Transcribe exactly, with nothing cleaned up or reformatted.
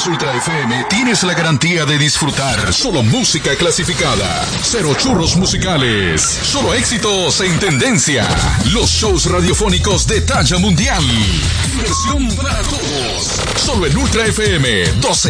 escuchas Ultra F M, tienes la garantía de disfrutar solo música clasificada. Cero churros musicales. Solo éxitos en tendencia. Los shows radiofónicos de talla mundial. Diversión para todos. Solo en Ultra F M doce